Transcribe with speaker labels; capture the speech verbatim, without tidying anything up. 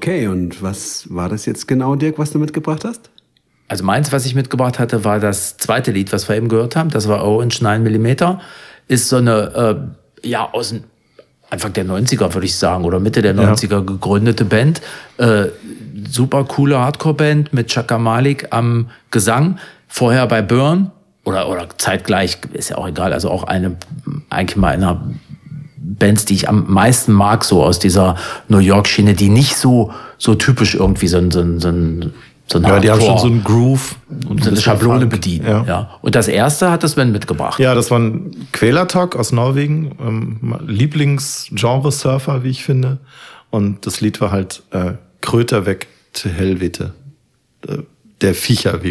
Speaker 1: Okay, und was war das jetzt genau, Dirk, was du mitgebracht hast?
Speaker 2: Also meins, was ich mitgebracht hatte, war das zweite Lied, was wir eben gehört haben. Das war Orange neun Millimeter. Ist so eine, äh, ja, aus dem Anfang der neunziger, würde ich sagen, oder Mitte der neunziger ja. gegründete Band. Äh, super coole Hardcore-Band mit Chaka Malik am Gesang. Vorher bei Burn oder, oder zeitgleich, ist ja auch egal, also auch eine, eigentlich mal einer Bands, die ich am meisten mag, so aus dieser New York-Schiene, die nicht so, so typisch irgendwie so ein, so ein, so ein So
Speaker 3: ja, die haben schon so einen Groove.
Speaker 2: Und so eine Schablone bedienen. Ja. Ja. Und das erste hat das Sven mitgebracht.
Speaker 3: Ja, das war ein Kvelertak aus Norwegen. Ähm, Lieblingsgenre-Surfer, wie ich finde. Und das Lied war halt äh, Kröter weg zu Helvete. Äh, der Viecher, wie